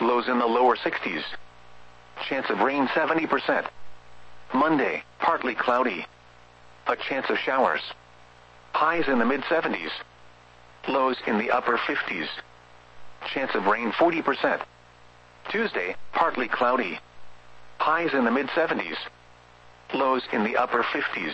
Lows in the lower 60s. Chance of rain 70%. Monday, partly cloudy. A chance of showers. Highs in the mid-70s. Lows in the upper 50s. Chance of rain 40%. Tuesday, partly cloudy. Highs in the mid-70s. Lows in the upper 50s.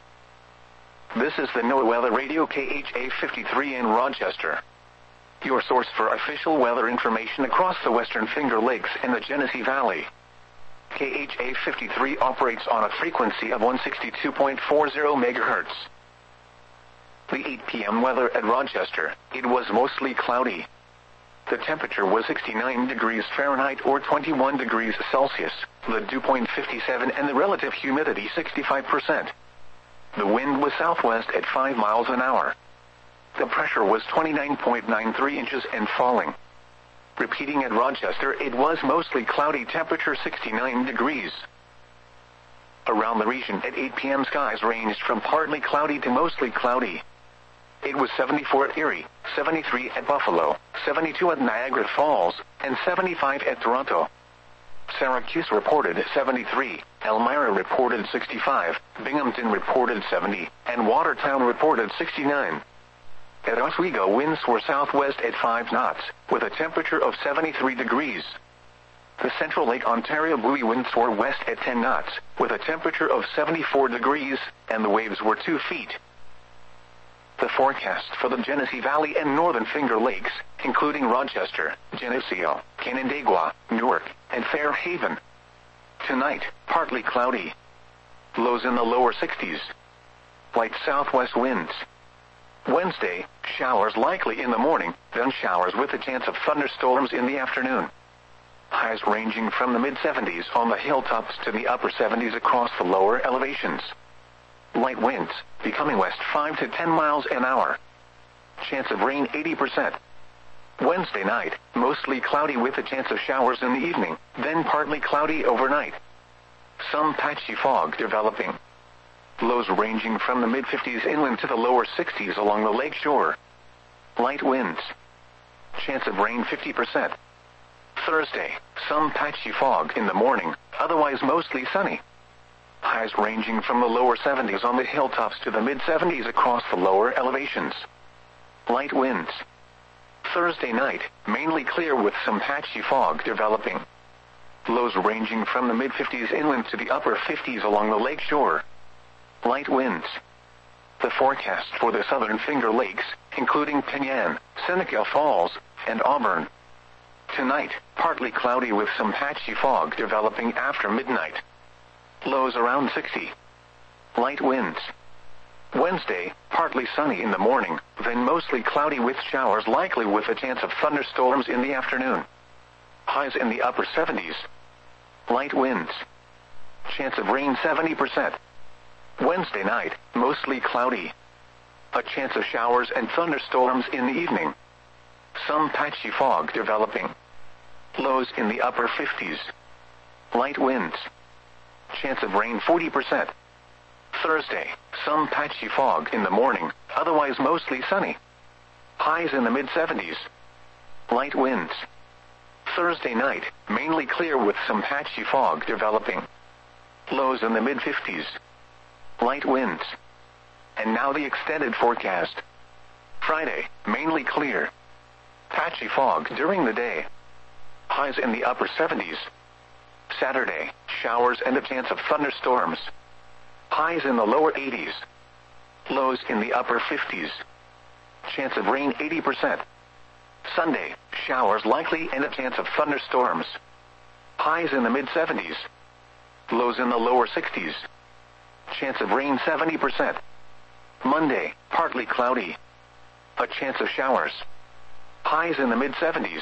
This is the NOAA Weather Radio KHA 53 in Rochester. Your source for official weather information across the Western Finger Lakes and the Genesee Valley. KHA 53 operates on a frequency of 162.40 megahertz. The 8 p.m. weather at Rochester, it was mostly cloudy. The temperature was 69 degrees Fahrenheit or 21 degrees Celsius, the dew point 57 and the relative humidity 65%. The wind was southwest at 5 miles an hour. The pressure was 29.93 inches and falling. Repeating at Rochester, it was mostly cloudy, temperature 69 degrees. Around the region at 8 p.m. skies ranged from partly cloudy to mostly cloudy. It was 74 at Erie, 73 at Buffalo, 72 at Niagara Falls, and 75 at Toronto. Syracuse reported 73, Elmira reported 65, Binghamton reported 70, and Watertown reported 69. At Oswego, winds were southwest at 5 knots, with a temperature of 73 degrees. The Central Lake Ontario buoy winds were west at 10 knots, with a temperature of 74 degrees, and the waves were 2 feet. The forecast for the Genesee Valley and Northern Finger Lakes, including Rochester, Geneseo, Canandaigua, Newark, and Fairhaven. Tonight, partly cloudy. Lows in the lower 60s. Light southwest winds. Wednesday, showers likely in the morning, then showers with a chance of thunderstorms in the afternoon. Highs ranging from the mid-70s on the hilltops to the upper 70s across the lower elevations. Light winds, becoming west 5 to 10 miles an hour. Chance of rain 80%. Wednesday night, mostly cloudy with a chance of showers in the evening, then partly cloudy overnight. Some patchy fog developing. Lows ranging from the mid-50s inland to the lower 60s along the lake shore. Light winds. Chance of rain 50%. Thursday, some patchy fog in the morning, otherwise mostly sunny. Highs ranging from the lower 70s on the hilltops to the mid-70s across the lower elevations. Light winds. Thursday night, mainly clear with some patchy fog developing. Lows ranging from the mid-50s inland to the upper 50s along the lake shore. Light winds. The forecast for the Southern Finger Lakes, including Penyan, Seneca Falls, and Auburn. Tonight, partly cloudy with some patchy fog developing after midnight. Lows around 60. Light winds. Wednesday, partly sunny in the morning, then mostly cloudy with showers likely with a chance of thunderstorms in the afternoon. Highs in the upper 70s. Light winds. Chance of rain 70%. Wednesday night, mostly cloudy. A chance of showers and thunderstorms in the evening. Some patchy fog developing. Lows in the upper 50s. Light winds. Chance of rain 40%. Thursday, some patchy fog in the morning, otherwise mostly sunny. Highs in the mid-70s. Light winds. Thursday night, mainly clear with some patchy fog developing. Lows in the mid-50s. Light winds. And now the extended forecast. Friday, mainly clear. Patchy fog during the day. Highs in the upper 70s. Saturday, showers and a chance of thunderstorms. Highs in the lower 80s. Lows in the upper 50s. Chance of rain 80%. Sunday, showers likely and a chance of thunderstorms. Highs in the mid-70s. Lows in the lower 60s. Chance of rain 70%. Monday, partly cloudy. A chance of showers. Highs in the mid-70s.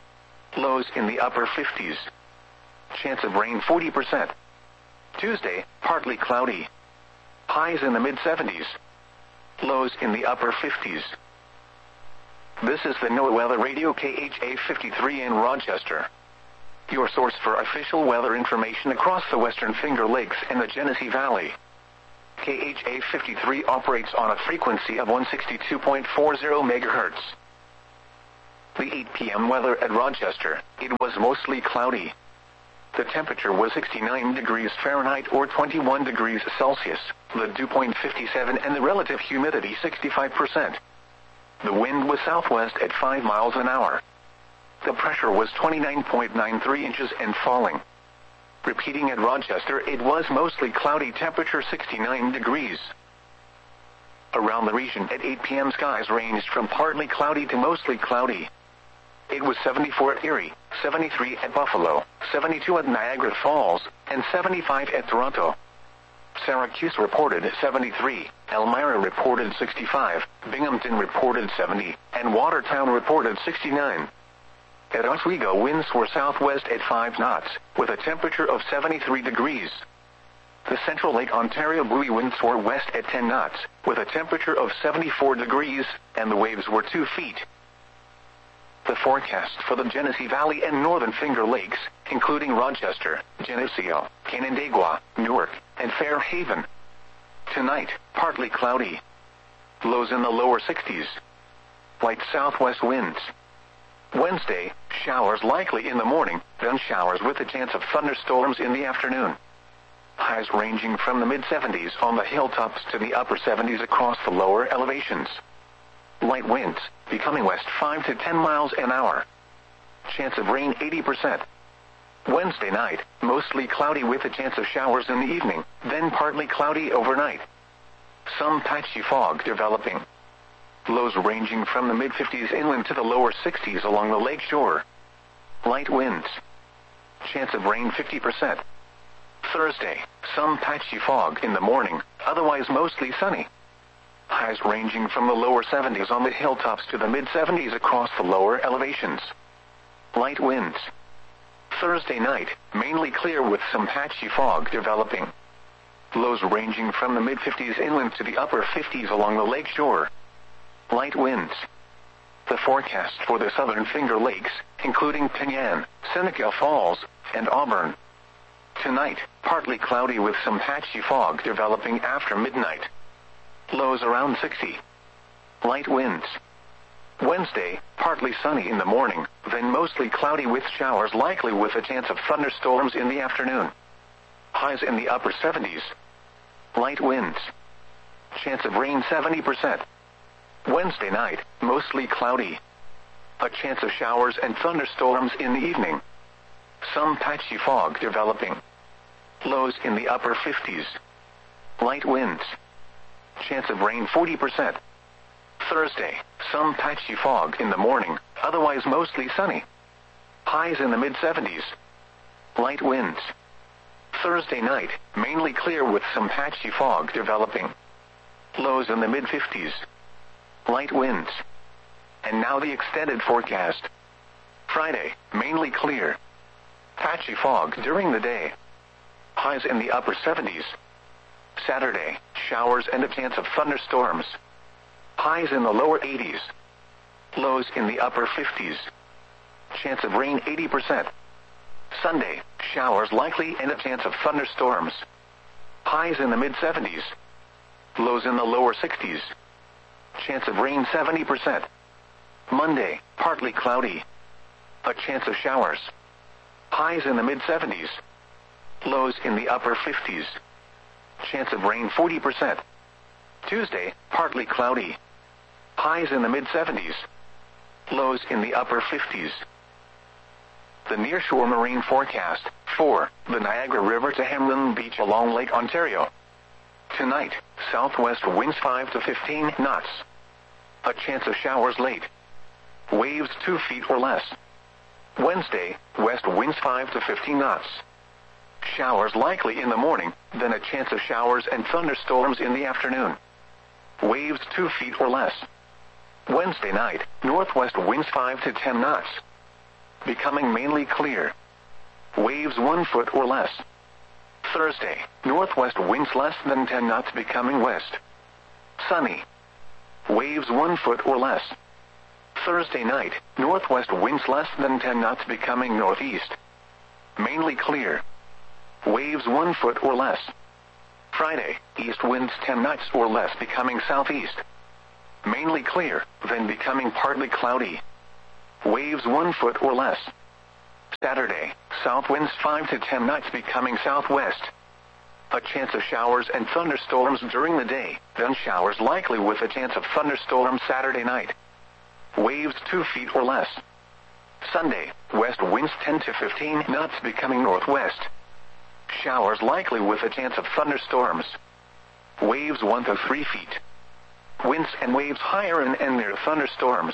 Lows in the upper 50s. Chance of rain 40%. Tuesday, partly cloudy. Highs in the mid-70s. Lows in the upper 50s. This is the NOAA Weather Radio KHA 53 in Rochester. Your source for official weather information across the Western Finger Lakes and the Genesee Valley. KHA 53 operates on a frequency of 162.40 megahertz. The 8 p.m. weather at Rochester, it was mostly cloudy. The temperature was 69 degrees Fahrenheit or 21 degrees Celsius, the dew point 57 and the relative humidity 65%. The wind was southwest at 5 miles an hour. The pressure was 29.93 inches and falling. Repeating at Rochester, it was mostly cloudy, temperature 69 degrees. Around the region at 8 p.m. skies ranged from partly cloudy to mostly cloudy. It was 74 at Erie, 73 at Buffalo, 72 at Niagara Falls, and 75 at Toronto. Syracuse reported 73, Elmira reported 65, Binghamton reported 70, and Watertown reported 69. At Oswego, winds were southwest at 5 knots, with a temperature of 73 degrees. The Central Lake Ontario buoy winds were west at 10 knots, with a temperature of 74 degrees, and the waves were 2 feet. The forecast for the Genesee Valley and Northern Finger Lakes, including Rochester, Geneseo, Canandaigua, Newark, and Fairhaven. Tonight, partly cloudy. Lows in the lower 60s. Light southwest winds. Wednesday, showers likely in the morning, then showers with a chance of thunderstorms in the afternoon. Highs ranging from the mid-70s on the hilltops to the upper 70s across the lower elevations. Light winds, becoming west 5 to 10 miles an hour. Chance of rain 80%. Wednesday night, mostly cloudy with a chance of showers in the evening, then partly cloudy overnight. Some patchy fog developing. Lows ranging from the mid-50s inland to the lower 60s along the lake shore. Light winds. Chance of rain 50%. Thursday, some patchy fog in the morning, otherwise mostly sunny. Highs ranging from the lower 70s on the hilltops to the mid-70s across the lower elevations. Light winds. Thursday night, mainly clear with some patchy fog developing. Lows ranging from the mid-50s inland to the upper 50s along the lake shore. Light winds. The forecast for the Southern Finger Lakes, including Penyan, Seneca Falls, and Auburn. Tonight, partly cloudy with some patchy fog developing after midnight. Lows around 60. Light winds. Wednesday, partly sunny in the morning, then mostly cloudy with showers likely with a chance of thunderstorms in the afternoon. Highs in the upper 70s. Light winds. Chance of rain 70%. Wednesday night, mostly cloudy. A chance of showers and thunderstorms in the evening. Some patchy fog developing. Lows in the upper 50s. Light winds. Chance of rain 40%. Thursday, some patchy fog in the morning, otherwise mostly sunny. Highs in the mid-70s. Light winds. Thursday night, mainly clear with some patchy fog developing. Lows in the mid-50s. Light winds. And now the extended forecast. Friday, mainly clear. Patchy fog during the day. Highs in the upper 70s. Saturday, showers and a chance of thunderstorms. Highs in the lower 80s. Lows in the upper 50s. Chance of rain 80%. Sunday, showers likely and a chance of thunderstorms. Highs in the mid-70s. Lows in the lower 60s. Chance of rain 70%. Monday, partly cloudy. A chance of showers. Highs in the mid-70s. Lows in the upper 50s. Chance of rain 40%. Tuesday, partly cloudy. Highs in the mid-70s. Lows in the upper 50s. The nearshore marine forecast, for the Niagara River to Hamlin Beach along Lake Ontario. Tonight, southwest winds 5 to 15 knots. A chance of showers late. Waves 2 feet or less. Wednesday, west winds 5 to 15 knots. Showers likely in the morning, then a chance of showers and thunderstorms in the afternoon. Waves 2 feet or less. Wednesday night, northwest winds 5 to 10 knots. Becoming mainly clear. Waves 1 foot or less. Thursday, northwest winds less than 10 knots becoming west. Sunny. Waves 1 foot or less. Thursday night, northwest winds less than 10 knots becoming northeast. Mainly clear. Waves 1 foot or less. Friday, east winds 10 knots or less becoming southeast. Mainly clear, then becoming partly cloudy. Waves 1 foot or less. Saturday, south winds 5 to 10 knots becoming southwest. A chance of showers and thunderstorms during the day, then showers likely with a chance of thunderstorms Saturday night. Waves 2 feet or less. Sunday, west winds 10 to 15 knots becoming northwest. Showers likely with a chance of thunderstorms. Waves 1 to 3 feet. Winds and waves higher and near thunderstorms.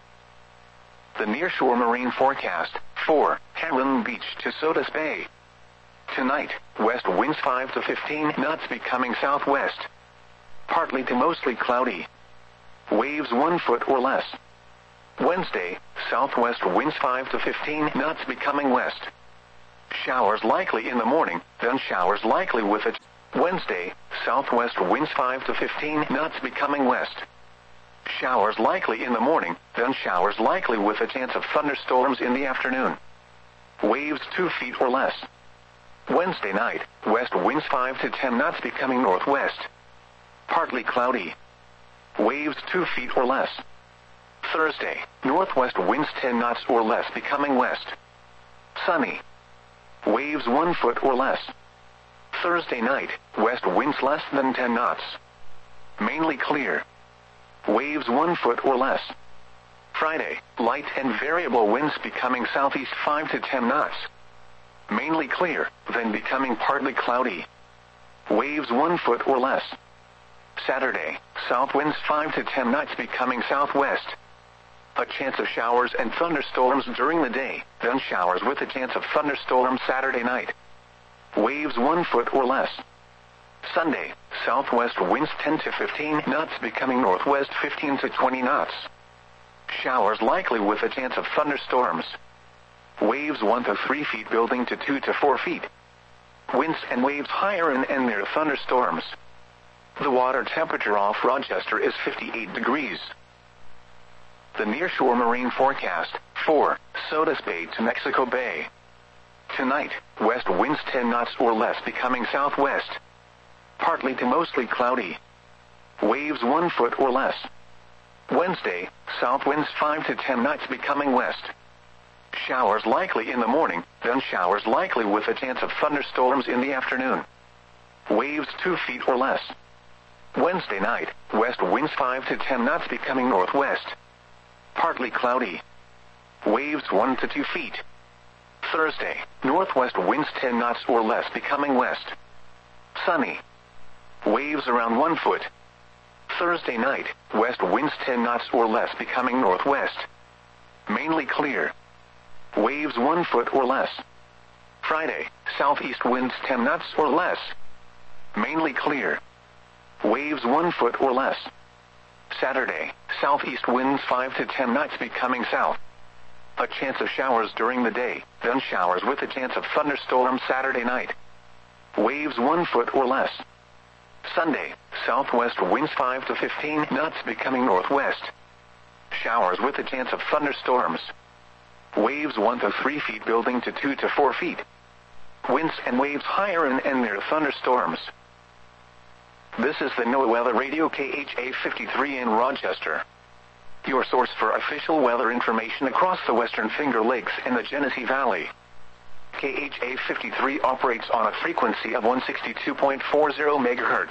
The nearshore marine forecast, 4, Heron Beach to Sodus Bay. Tonight, west winds 5 to 15 knots becoming southwest. Partly to mostly cloudy. Waves 1 foot or less. Wednesday, southwest winds 5 to 15 knots becoming west. Showers likely in the morning, then showers likely with it. Wednesday, southwest winds 5 to 15 knots becoming west. Showers likely in the morning, then showers likely with a chance of thunderstorms in the afternoon. Waves 2 feet or less. Wednesday night, west winds 5 to 10 knots becoming northwest. Partly cloudy. Waves 2 feet or less. Thursday, northwest winds 10 knots or less becoming west. Sunny. Waves 1 foot or less. Thursday night, west winds less than 10 knots. Mainly clear. Waves 1 foot or less. Friday, light and variable winds becoming southeast 5 to 10 knots. Mainly clear, then becoming partly cloudy. Waves 1 foot or less. Saturday, south winds 5 to 10 knots becoming southwest. A chance of showers and thunderstorms during the day, then showers with a chance of thunderstorms Saturday night. Waves 1 foot or less. Sunday, southwest winds 10 to 15 knots becoming northwest 15 to 20 knots. Showers likely with a chance of thunderstorms. Waves 1 to 3 feet building to 2 to 4 feet. Winds and waves higher and near thunderstorms. The water temperature off Rochester is 58 degrees. The nearshore marine forecast, 4, Sodus Bay to Mexico Bay. Tonight, west winds 10 knots or less becoming southwest. Partly to mostly cloudy. Waves 1 foot or less. Wednesday, south winds 5 to 10 knots becoming west. Showers likely in the morning, then showers likely with a chance of thunderstorms in the afternoon. Waves 2 feet or less. Wednesday night, west winds 5 to 10 knots becoming northwest. Partly cloudy. Waves 1 to 2 feet. Thursday, northwest winds 10 knots or less becoming west. Sunny. Waves around 1 foot. Thursday night, west winds 10 knots or less becoming northwest. Mainly clear. Waves 1 foot or less. Friday, southeast winds 10 knots or less. Mainly clear. Waves 1 foot or less. Saturday, southeast winds 5 to 10 knots becoming south. A chance of showers during the day, then showers with a chance of thunderstorms Saturday night. Waves 1 foot or less. Sunday, southwest winds 5 to 15 knots becoming northwest. Showers with a chance of thunderstorms. Waves 1 to 3 feet building to 2 to 4 feet. Winds and waves higher and near thunderstorms. This is the NOAA Weather Radio KHA 53 in Rochester. Your source for official weather information across the Western Finger Lakes and the Genesee Valley. KHA 53 operates on a frequency of 162.40 MHz.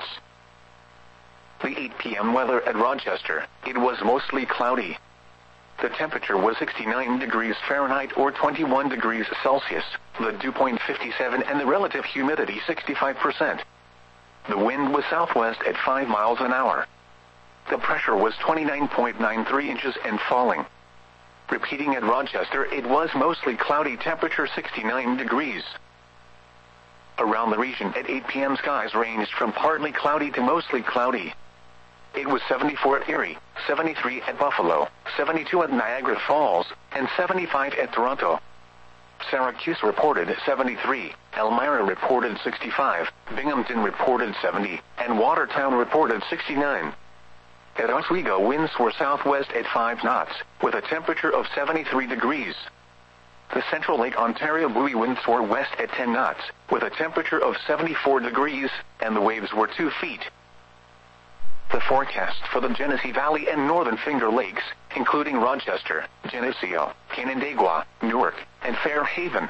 The 8 p.m. weather at Rochester, it was mostly cloudy. The temperature was 69 degrees Fahrenheit or 21 degrees Celsius, the dew point 57 and the relative humidity 65%. The wind was southwest at 5 miles an hour. The pressure was 29.93 inches and falling. Repeating at Rochester, it was mostly cloudy, temperature 69 degrees. Around the region at 8 p.m. skies ranged from partly cloudy to mostly cloudy. It was 74 at Erie, 73 at Buffalo, 72 at Niagara Falls, and 75 at Toronto. Syracuse reported 73, Elmira reported 65, Binghamton reported 70, and Watertown reported 69. At Oswego, winds were southwest at 5 knots, with a temperature of 73 degrees. The Central Lake Ontario buoy winds were west at 10 knots, with a temperature of 74 degrees, and the waves were 2 feet. The forecast for the Genesee Valley and Northern Finger Lakes, including Rochester, Geneseo, Canandaigua, Newark, and Fairhaven.